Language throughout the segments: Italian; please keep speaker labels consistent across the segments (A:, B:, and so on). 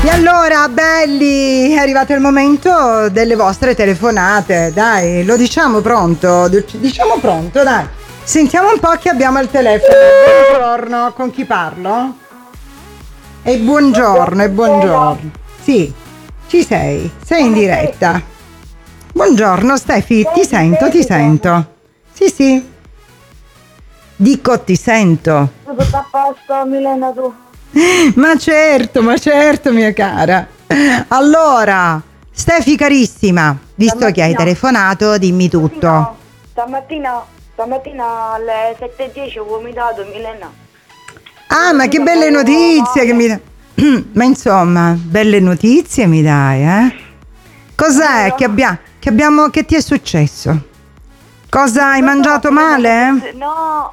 A: E allora, belli, è arrivato il momento delle vostre telefonate. Dai, lo diciamo pronto? Diciamo pronto, dai. Sentiamo un po' chi abbiamo al telefono. Buongiorno, con chi parlo? E buongiorno. Sì, ci sei in diretta. Buongiorno Stefi, ti sento. Sì. Dico ti sento.
B: Tutto a posto, Milena, tu?
A: Ma certo, mia cara. Allora, Stefi carissima, visto che hai telefonato, dimmi tutto.
B: Stamattina alle 7:10 ho vomitato, Milena.
A: Ah, ma che belle notizie che mi dai. Ma insomma, belle notizie mi dai, eh? Cos'è che ti è successo? Cosa hai mangiato male?
B: No.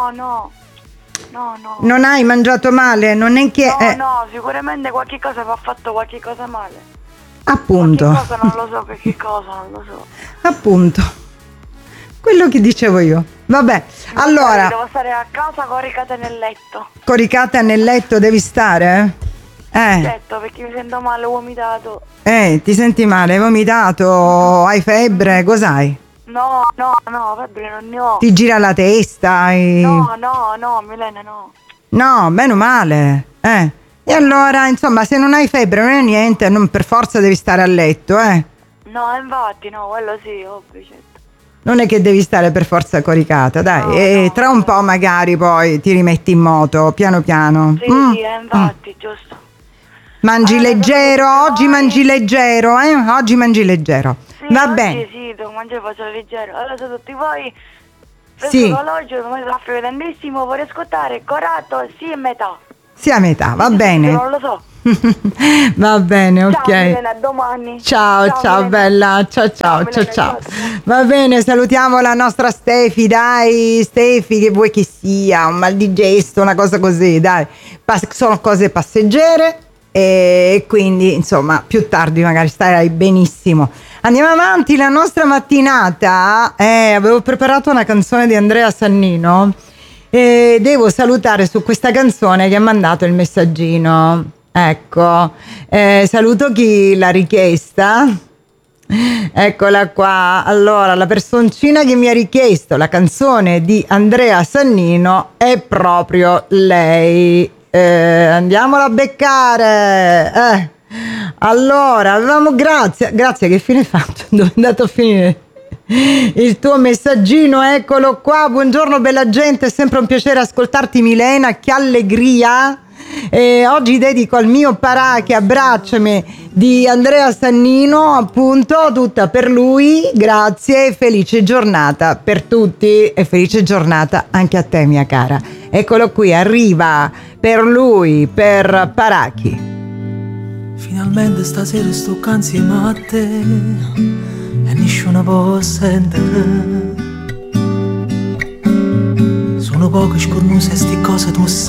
A: Non hai mangiato male? Non è che...
B: No, sicuramente qualche cosa mi ha fatto qualche cosa male.
A: Appunto.
B: Qualche cosa non lo so, perché cosa non lo so.
A: Appunto. Quello che dicevo io. Vabbè, allora...
B: Devo stare a casa coricata nel letto.
A: Coricata nel letto devi stare?
B: Certo, perché mi sento male, ho vomitato.
A: Ti senti male? Hai vomitato? Hai febbre? Cos'hai?
B: No, febbre non ne ho.
A: Ti gira la testa?
B: No, Milena, no.
A: No, meno male. E allora, insomma, se non hai febbre non è niente, non per forza devi stare a letto,
B: No, infatti, no, quello sì, ovvio, certo.
A: Non è che devi stare per forza coricata, dai.
B: No,
A: tra un po' magari poi ti rimetti in moto, piano piano.
B: Sì, infatti, giusto.
A: Mangi leggero, oggi mangi leggero, Oggi mangi leggero.
B: Sì,
A: Va bene.
B: Sì, devo mangiare faccio leggero. Allora, se tutti voi
A: sì.
B: l'orologio, domani traffico tantissimo, vorrei ascoltare Corato, sì e metà.
A: Sì, a metà, va bene.
B: Non lo so.
A: Va bene, ok.
B: Ciao Milena, a domani.
A: Ciao Milena. Bella. Ciao. Va bene, salutiamo la nostra Stefi, dai. Stefi, che vuoi che sia, un mal di gesto, una cosa così, dai. Sono cose passeggere e quindi, insomma, più tardi magari starai benissimo. Andiamo avanti, la nostra mattinata. Avevo preparato una canzone di Andrea Sannino e devo salutare su questa canzone che ha mandato il messaggino. Ecco, saluto chi l'ha richiesta. Eccola qua. Allora, la personcina che mi ha richiesto la canzone di Andrea Sannino è proprio lei. Andiamola a beccare. Allora, avevamo grazie, che fine faccio? Dove è andato a finire il tuo messaggino? Eccolo qua. Buongiorno bella gente, è sempre un piacere ascoltarti Milena, che allegria. Oggi dedico al mio Parachi Abbracciami di Andrea Sannino, appunto, tutta per lui. Grazie, felice giornata per tutti e felice giornata anche a te mia cara. Eccolo qui, arriva per lui, per Parachi.
C: Finalmente stasera sto insieme a te e nessuno può sentire. Sono poche scornuse sti cose tu